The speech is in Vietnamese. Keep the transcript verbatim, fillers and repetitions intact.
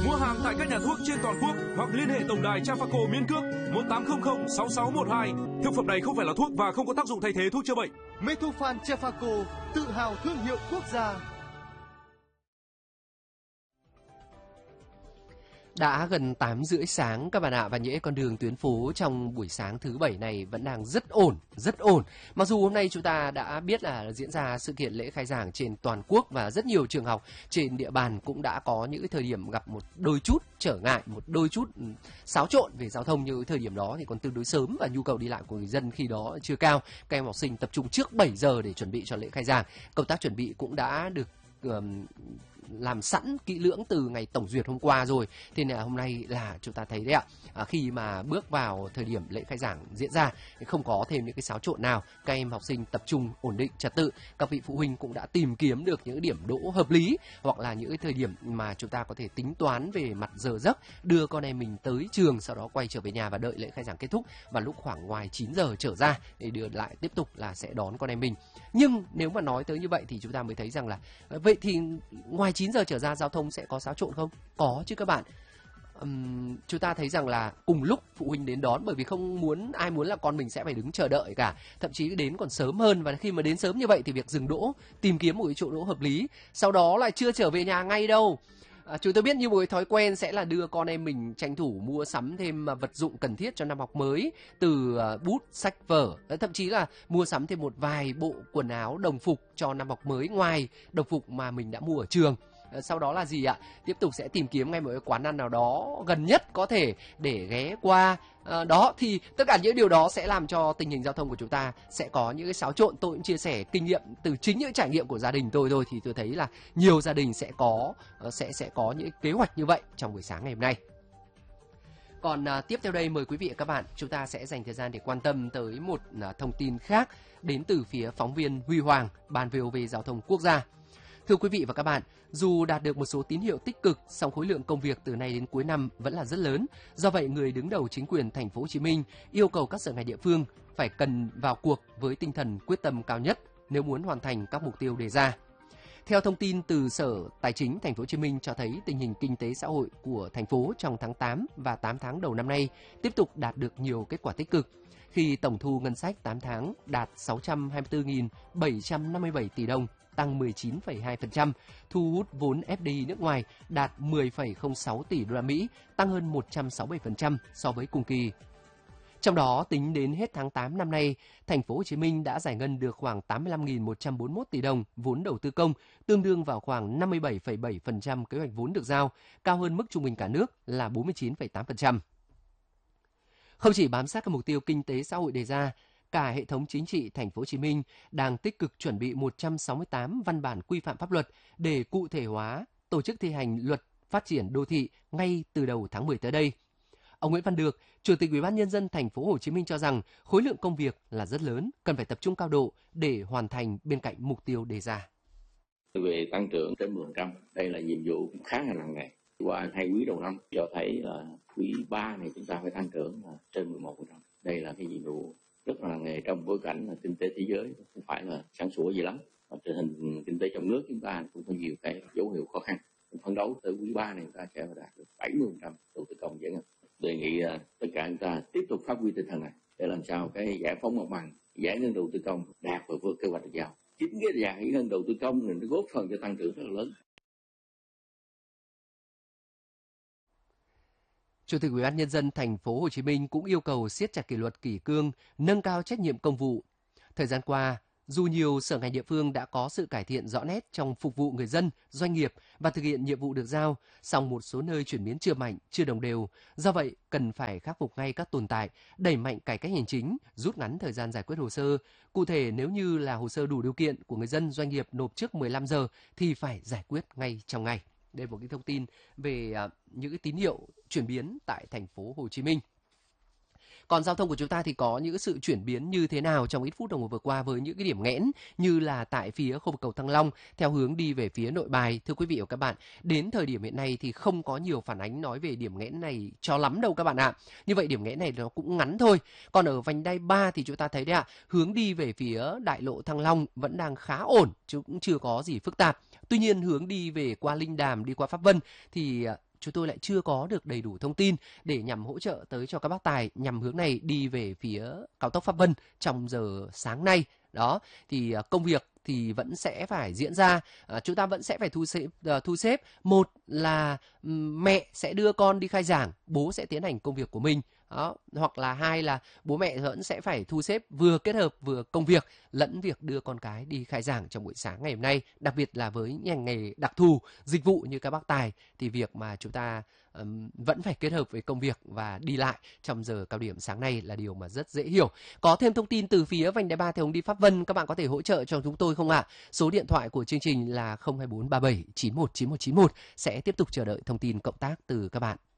Mua hàng tại các nhà thuốc trên toàn quốc hoặc liên hệ tổng đài Trafaco miễn cước một tám không không sáu sáu một hai. Thực phẩm này không phải là thuốc và không có tác dụng thay thế thuốc chữa bệnh. Metofan Trafaco, tự hào thương hiệu quốc gia. Đã gần tám rưỡi sáng các bạn ạ, và những con đường tuyến phố trong buổi sáng thứ bảy này vẫn đang rất ổn, rất ổn. Mặc dù hôm nay chúng ta đã biết là diễn ra sự kiện lễ khai giảng trên toàn quốc và rất nhiều trường học trên địa bàn cũng đã có những thời điểm gặp một đôi chút trở ngại, một đôi chút xáo trộn về giao thông, như thời điểm đó thì còn tương đối sớm và nhu cầu đi lại của người dân khi đó chưa cao. Các em học sinh tập trung trước bảy giờ để chuẩn bị cho lễ khai giảng. Công tác chuẩn bị cũng đã được um, làm sẵn kỹ lưỡng từ ngày tổng duyệt hôm qua rồi. Thế nên là hôm nay là chúng ta thấy đấy ạ, à, khi mà bước vào thời điểm lễ khai giảng diễn ra thì không có thêm những cái xáo trộn nào, các em học sinh tập trung ổn định trật tự. Các vị phụ huynh cũng đã tìm kiếm được những điểm đỗ hợp lý, hoặc là những cái thời điểm mà chúng ta có thể tính toán về mặt giờ giấc, đưa con em mình tới trường, sau đó quay trở về nhà và đợi lễ khai giảng kết thúc, và lúc khoảng ngoài chín giờ trở ra để đưa lại tiếp tục là sẽ đón con em mình. Nhưng nếu mà nói tới như vậy thì chúng ta mới thấy rằng là vậy thì ngoài chín giờ trở ra giao thông sẽ có xáo trộn không? Có chứ các bạn. Uhm, chúng ta thấy rằng là cùng lúc phụ huynh đến đón, bởi vì không muốn ai muốn là con mình sẽ phải đứng chờ đợi cả, thậm chí đến còn sớm hơn, và khi mà đến sớm như vậy thì việc dừng đỗ, tìm kiếm một cái chỗ đỗ hợp lý, sau đó lại chưa trở về nhà ngay đâu. À, chúng tôi biết như một cái thói quen sẽ là đưa con em mình tranh thủ mua sắm thêm vật dụng cần thiết cho năm học mới, từ bút, sách vở, thậm chí là mua sắm thêm một vài bộ quần áo đồng phục cho năm học mới ngoài đồng phục mà mình đã mua ở trường. Sau đó là gì ạ? Tiếp tục sẽ tìm kiếm ngay một cái quán ăn nào đó gần nhất có thể để ghé qua. À, đó thì tất cả những điều đó sẽ làm cho tình hình giao thông của chúng ta sẽ có những cái xáo trộn. Tôi cũng chia sẻ kinh nghiệm từ chính những trải nghiệm của gia đình tôi thôi, thì tôi thấy là nhiều gia đình sẽ có sẽ sẽ có những kế hoạch như vậy trong buổi sáng ngày hôm nay. Còn à, tiếp theo đây mời quý vị và các bạn, chúng ta sẽ dành thời gian để quan tâm tới một à, thông tin khác đến từ phía phóng viên Huy Hoàng, Ban vê o vê Giao thông Quốc gia. Thưa quý vị và các bạn, dù đạt được một số tín hiệu tích cực, song khối lượng công việc từ nay đến cuối năm vẫn là rất lớn. Do vậy, người đứng đầu chính quyền thành phố Hồ Chí Minh yêu cầu các sở ngành địa phương phải cần vào cuộc với tinh thần quyết tâm cao nhất nếu muốn hoàn thành các mục tiêu đề ra. Theo thông tin từ Sở Tài chính thành phố Hồ Chí Minh cho thấy tình hình kinh tế xã hội của thành phố trong tháng tám và tám tháng đầu năm nay tiếp tục đạt được nhiều kết quả tích cực, khi tổng thu ngân sách tám tháng đạt sáu trăm hai mươi tư nghìn bảy trăm năm mươi bảy tỷ đồng, tăng mười chín phẩy hai phần trăm, thu hút vốn ép đê i nước ngoài đạt mười phẩy không sáu tỷ đô la Mỹ, tăng hơn một trăm sáu mươi bảy phần trăm so với cùng kỳ. Trong đó, tính đến hết tháng tám năm nay, thành phố Hồ Chí Minh đã giải ngân được khoảng tám mươi lăm nghìn một trăm bốn mươi mốt tỷ đồng vốn đầu tư công, tương đương vào khoảng năm mươi bảy phẩy bảy phần trăm kế hoạch vốn được giao, cao hơn mức trung bình cả nước là bốn mươi chín phẩy tám phần trăm. Không chỉ bám sát các mục tiêu kinh tế xã hội đề ra, cả hệ thống chính trị thành phố Hồ Chí Minh đang tích cực chuẩn bị một trăm sáu mươi tám văn bản quy phạm pháp luật để cụ thể hóa, tổ chức thi hành luật phát triển đô thị ngay từ đầu tháng mười tới đây. Ông Nguyễn Văn Được, Chủ tịch Ủy ban nhân dân thành phố Hồ Chí Minh cho rằng khối lượng công việc là rất lớn, cần phải tập trung cao độ để hoàn thành bên cạnh mục tiêu đề ra. Về tăng trưởng trên mười phần trăm, đây là nhiệm vụ khá là nặng nề. Qua hai quý đầu năm cho thấy là quý ba này chúng ta phải tăng trưởng là trên mười một phần trăm. Đây là cái nhiệm vụ rất là nặng nề trong bối cảnh là kinh tế thế giới không phải là sáng sủa gì lắm. Và tình hình kinh tế trong nước chúng ta cũng có nhiều cái dấu hiệu khó khăn. Phấn đấu tới quý ba này chúng ta sẽ đạt được bảy mươi phần trăm đầu tư công giải ngân. Đề nghị tất cả chúng ta tiếp tục phát huy tinh thần này để làm sao cái giải phóng mặt bằng, giải ngân đầu tư công đạt và vượt kế hoạch được giao. Chính cái giải ngân đầu tư công này nó góp phần cho tăng trưởng rất là lớn. Chủ tịch Ủy ban nhân dân thành phố Hồ Chí Minh cũng yêu cầu siết chặt kỷ luật kỷ cương, nâng cao trách nhiệm công vụ. Thời gian qua, dù nhiều sở ngành địa phương đã có sự cải thiện rõ nét trong phục vụ người dân, doanh nghiệp và thực hiện nhiệm vụ được giao, song một số nơi chuyển biến chưa mạnh, chưa đồng đều. Do vậy, cần phải khắc phục ngay các tồn tại, đẩy mạnh cải cách hành chính, rút ngắn thời gian giải quyết hồ sơ. Cụ thể, nếu như là hồ sơ đủ điều kiện của người dân, doanh nghiệp nộp trước mười lăm giờ thì phải giải quyết ngay trong ngày. Đây là một cái thông tin về uh, những cái tín hiệu chuyển biến tại thành phố Hồ Chí Minh. Còn giao thông của chúng ta thì có những sự chuyển biến như thế nào trong ít phút đồng hồ vừa qua với những cái điểm nghẽn như là tại phía khu vực cầu Thăng Long theo hướng đi về phía Nội Bài. Thưa quý vị và các bạn, đến thời điểm hiện nay thì không có nhiều phản ánh nói về điểm nghẽn này cho lắm đâu các bạn ạ. Như vậy điểm nghẽn này nó cũng ngắn thôi. Còn ở vành đai ba thì chúng ta thấy đấy ạ, hướng đi về phía đại lộ Thăng Long vẫn đang khá ổn chứ cũng chưa có gì phức tạp. Tuy nhiên hướng đi về qua Linh Đàm, đi qua Pháp Vân thì chúng tôi lại chưa có được đầy đủ thông tin để nhằm hỗ trợ tới cho các bác tài nhằm hướng này đi về phía cao tốc Pháp Vân trong giờ sáng nay. Đó, thì công việc thì vẫn sẽ phải diễn ra, à, chúng ta vẫn sẽ phải thu xếp, uh, thu xếp. Một là um, mẹ sẽ đưa con đi khai giảng, bố sẽ tiến hành công việc của mình. Đó. Hoặc là hai là bố mẹ vẫn sẽ phải thu xếp vừa kết hợp vừa công việc lẫn việc đưa con cái đi khai giảng trong buổi sáng ngày hôm nay. Đặc biệt là với ngành nghề đặc thù, dịch vụ như các bác tài thì việc mà chúng ta um, vẫn phải kết hợp với công việc và đi lại trong giờ cao điểm sáng nay là điều mà rất dễ hiểu. Có thêm thông tin từ phía vành đai ba theo hướng đi Pháp Vân, các bạn có thể hỗ trợ cho chúng tôi không ạ? À? Số điện thoại của chương trình là không hai bốn ba bảy chín một chín một chín một, sẽ tiếp tục chờ đợi thông tin cộng tác từ các bạn.